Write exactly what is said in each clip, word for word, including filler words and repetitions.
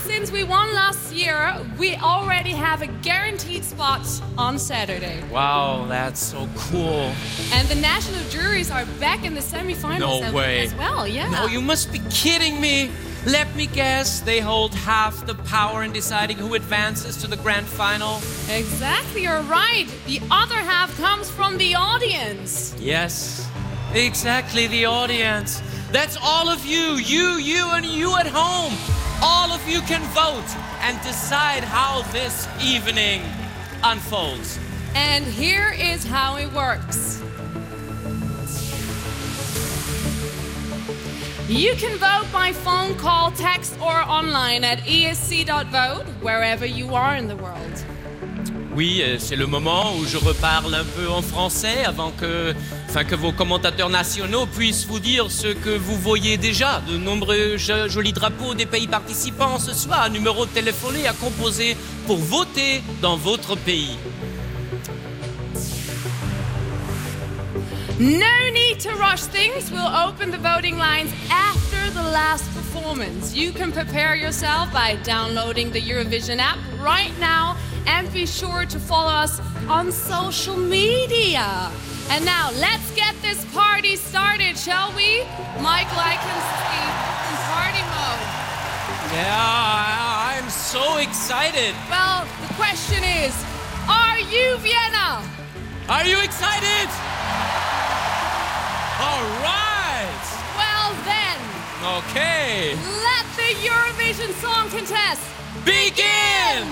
since we won last year, we already have a guaranteed spot on Saturday. Wow, that's so cool. And the national juries are back in the semifinals No as, way. as well, yeah. No, you must be kidding me. Let me guess, they hold half the power in deciding who advances to the grand final? Exactly, you're right. The other half comes from the audience. Yes, exactly, the audience. That's all of you, you, you, and you at home. All of you can vote and decide how this evening unfolds. And here is how it works. You can vote by phone, call, text, or online at E S C dot vote, wherever you are in the world. Oui, euh, c'est le moment où je reparle un peu en français avant que, enfin, que vos commentateurs nationaux puissent vous dire ce que vous voyez déjà. De nombreux jo- jolis drapeaux des pays participants ce soir, numéro de téléphone à composer pour voter dans votre pays. No need to rush things. We'll open the voting lines after the last performance. You can prepare yourself by downloading the Eurovision app right now and be sure to follow us on social media. And now let's get this party started, shall we? Mike Lykinski in party mode. Yeah, I'm so excited. Well, the question is, are you Vienna? Are you excited? All right. Well then, Okay. let the Eurovision Song Contest Begin!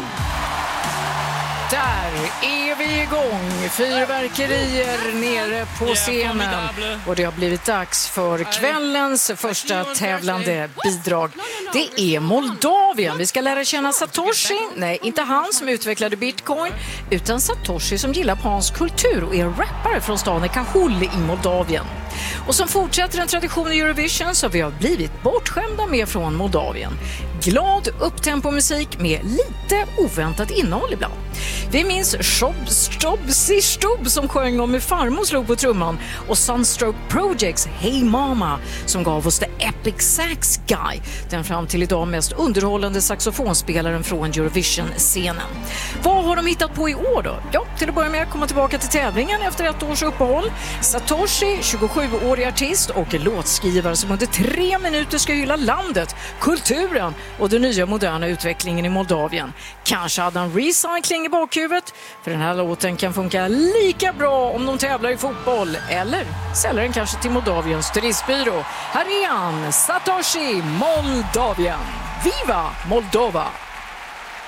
Där är vi igång. Fyrverkerier nere på scenen. Och det har blivit dags för kvällens första tävlande bidrag. Det är Moldavien. Vi ska lära känna Satoshi. Nej, inte han som utvecklade Bitcoin, utan Satoshi som gillar japansk kultur och är rappare från staden Kahul i Moldavien. Och som fortsätter en tradition i Eurovision så har vi blivit bortskämda med från Moldavien. Glad upptempomusik med lite oväntat innehåll ibland. Vi minns Shobsi Stubb som sjöng om hur farmor slog på trumman och Sunstroke Projects Hey Mama som gav oss The Epic Sax Guy, den fram till idag mest underhållande saxofonspelaren från Eurovision-scenen. Vad har de hittat på i år då? Ja, till att börja med att komma tillbaka till tävlingen efter ett års uppehåll. Satoshi, tjugosjuårig artist och låtskrivare som under tre minuter ska hylla landet, kulturen och den nya moderna utvecklingen i Moldavien. Kanske hade han recycling i bakhuvudet, för den här låten kan funka lika bra om de tävlar i fotboll, eller säljer den kanske till Moldaviens turistbyrå. Här är han, Satoshi, Moldavien. Viva Moldova!